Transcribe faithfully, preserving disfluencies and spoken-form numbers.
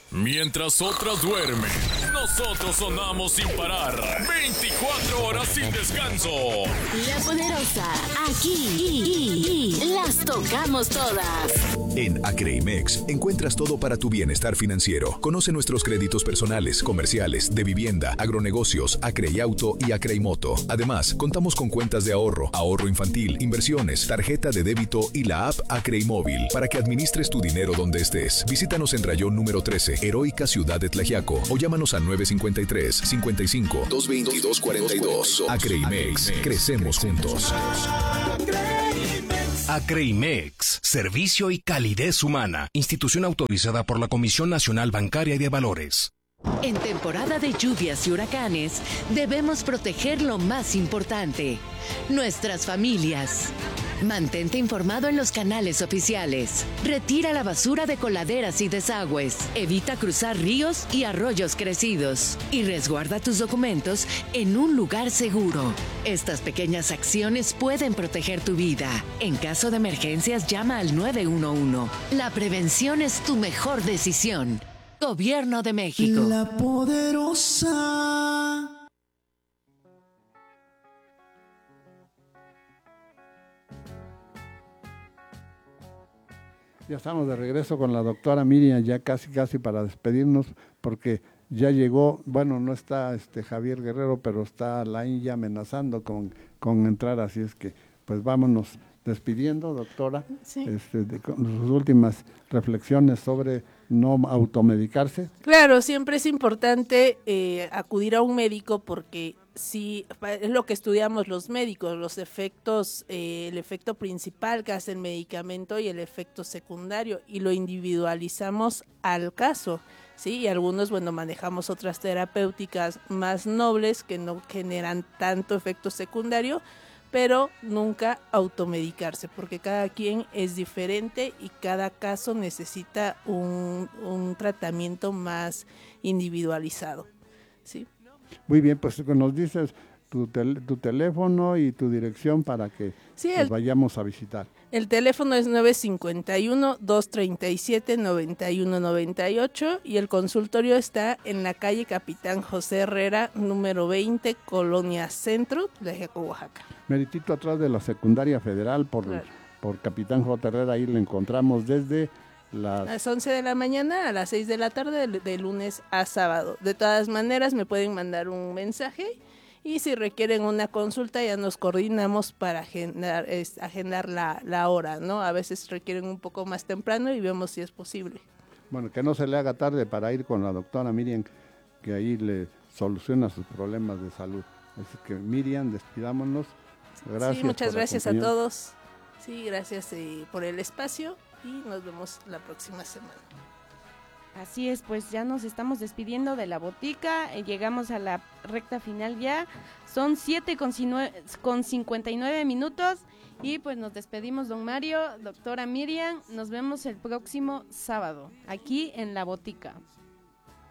Mientras otras duermen, nosotros sonamos sin parar. veinticuatro horas sin descanso. La Poderosa, aquí las tocamos todas. En Acreimex encuentras todo para tu bienestar financiero. Conoce nuestros créditos personales, comerciales, de vivienda, agronegocios, Acreiauto y Acreimoto. Además, contamos con cuentas de ahorro, ahorro infantil, inversiones, tarjeta de débito y la app Acreimóvil para que administres tu dinero donde estés. Visítanos en Rayón número trece, Heroica Ciudad de Tlaxiaco, o llámanos al nueve cinco tres, cincuenta y cinco, doscientos veintidós, cuarenta y dos. Acreimex, crecemos juntos. Acreimex, servicio y calidez humana. Institución autorizada por la Comisión Nacional Bancaria y de Valores. En temporada de lluvias y huracanes, debemos proteger lo más importante, nuestras familias. Mantente informado en los canales oficiales. Retira la basura de coladeras y desagües. Evita cruzar ríos y arroyos crecidos. Y resguarda tus documentos en un lugar seguro. Estas pequeñas acciones pueden proteger tu vida. En caso de emergencias, llama al nueve uno uno. La prevención es tu mejor decisión. Gobierno de México. La Poderosa. Ya estamos de regreso con la doctora Miriam, ya casi casi para despedirnos, porque ya llegó, bueno, no está este Javier Guerrero, pero está Alain ya amenazando con, con entrar, así es que pues vámonos despidiendo, doctora, sí. este, de, con sus últimas reflexiones sobre no automedicarse. Claro, siempre es importante eh, acudir a un médico porque sí, es lo que estudiamos los médicos, los efectos, eh, el efecto principal que hace el medicamento y el efecto secundario, y lo individualizamos al caso, ¿sí? Y algunos, bueno, manejamos otras terapéuticas más nobles que no generan tanto efecto secundario, pero nunca automedicarse, porque cada quien es diferente y cada caso necesita un, un tratamiento más individualizado, ¿sí? Muy bien, pues nos dices tu, tel, tu teléfono y tu dirección para que sí, el, vayamos a visitar. El teléfono es nueve cinco uno, dos tres siete, nueve uno nueve ocho y el consultorio está en la calle Capitán José Herrera, número veinte, Colonia Centro, Tlaxiaco, Oaxaca. Meritito atrás de la secundaria federal por, claro. por Capitán J. Herrera, ahí lo encontramos desde las... las once de la mañana a las seis de la tarde, de, de lunes a sábado. De todas maneras, me pueden mandar un mensaje y si requieren una consulta ya nos coordinamos para agendar, es, agendar la, la hora, ¿no? A veces requieren un poco más temprano y vemos si es posible. Bueno, que no se le haga tarde para ir con la doctora Miriam, que ahí le soluciona sus problemas de salud. Así que Miriam, despidámonos. Gracias. Sí, muchas gracias a todos. Sí, gracias eh, por el espacio y nos vemos la próxima semana. Así es, pues ya nos estamos despidiendo de la botica, eh, llegamos a la recta final ya, son siete con cincuenta y nueve minutos y pues nos despedimos, don Mario, doctora Miriam, nos vemos el próximo sábado aquí en la botica.